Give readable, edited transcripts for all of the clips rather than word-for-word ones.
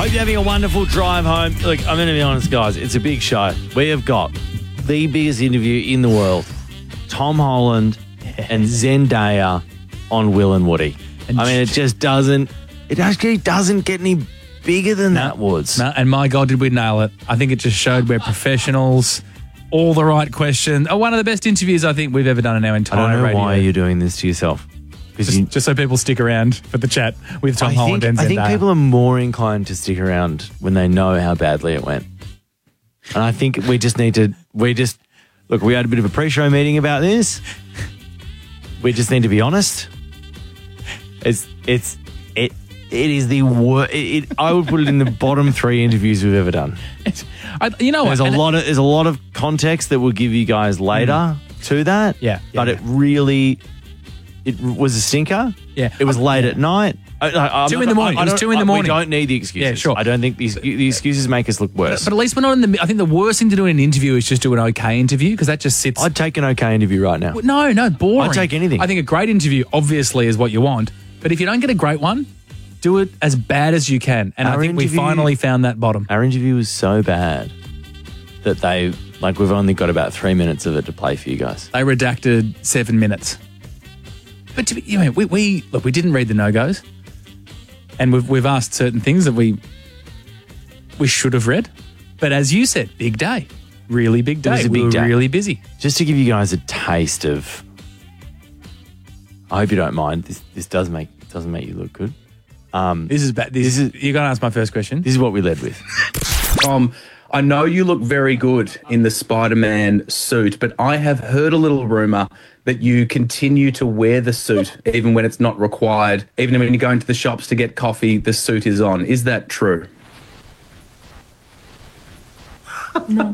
Hope you're having a wonderful drive home. Look, I'm going to be honest, guys. It's a big show. We have got the biggest interview in the world. Tom Holland and Zendaya on Will and Woody. I mean, it actually doesn't get any bigger than that, Woods. No, and my God, did we nail it. I think it just showed we're professionals, all the right questions. One of the best interviews I think we've ever done in our entire I don't know radio. why you're doing this to yourself. Just so people stick around for the chat with Tom Holland and Zendaya. I think people are more inclined to stick around when they know how badly it went. And I think we just need to, look, we had a bit of a pre-show meeting about this. We just need to be honest. It is the worst. I would put it in the bottom 3 interviews we've ever done. There's a lot of context that we'll give you guys later to that. But it really, it was a stinker. Yeah. It was late at night. 2 in the morning. It was 2 in the morning. We don't need the excuses. Yeah, sure. I don't think the excuses make us look worse. But at least we're not in the. I think the worst thing to do in an interview is just do an okay interview because that just sits. I'd take an okay interview right now. No, boring. I'd take anything. I think a great interview obviously is what you want. But if you don't get a great one, do it as bad as you can. And I think we finally found that bottom. Our interview was so bad that we've only got about 3 minutes of it to play for you guys. They redacted 7 minutes. But we didn't read the no-goes. And we've asked certain things that we should have read. But as you said, big day. Really big day. It was a big day. Really busy. Just to give you guys a taste of, I hope you don't mind, this doesn't make you look good. This is bad. You're going to ask my first question? This is what we led with. I know you look very good in the Spider-Man suit, but I have heard a little rumour that you continue to wear the suit even when it's not required. Even when you go into the shops to get coffee, the suit is on. Is that true? No.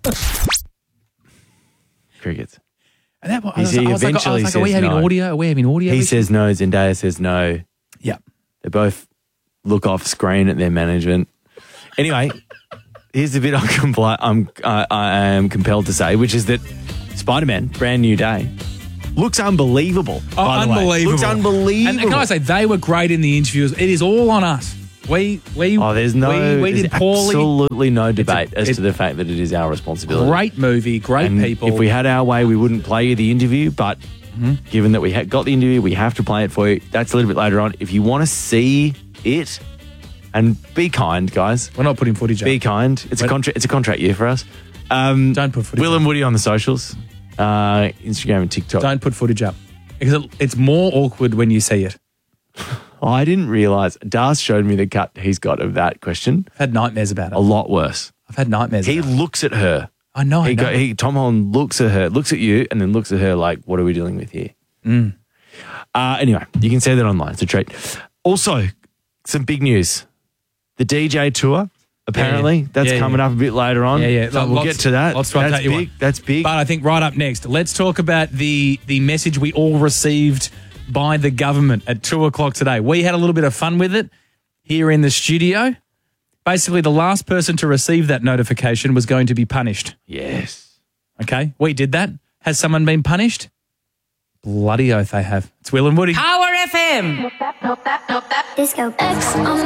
Crickets. And that, I was like, are we having audio? Are we having audio? He says no. Zendaya says no. Yeah. They both look off screen at their management. Anyway, here's the bit I am compelled to say, which is that Spider-Man, brand new day, looks unbelievable. By the way. Unbelievable. Looks unbelievable. And can I say, they were great in the interviews. It is all on us. We did poorly. Absolutely no debate as to the fact that it is our responsibility. Great movie, great people. If we had our way, we wouldn't play you the interview, but given that we got the interview, we have to play it for you. That's a little bit later on. If you want to see it, and be kind, guys. We're not putting footage up. Be kind. It's a contract year for us. Don't put footage Will and Woody on the socials, Instagram and TikTok. Don't put footage up. Because it's more awkward when you see it. I didn't realise. Das showed me the cut he's got of that question. I've had nightmares about it. A lot worse. I've had nightmares about it. He looks at her. I know. Tom Holland looks at her, looks at you, and then looks at her like, what are we dealing with here? Anyway, you can see that online. It's a treat. Also, some big news. The DJ tour, apparently, that's coming up a bit later on. So we'll get to that. That's big. But I think right up next, let's talk about the message we all received by the government at 2:00 today. We had a little bit of fun with it here in the studio. Basically, the last person to receive that notification was going to be punished. Yes. Okay, we did that. Has someone been punished? Bloody oath they have. It's Will and Woody. Power FM. Disco X.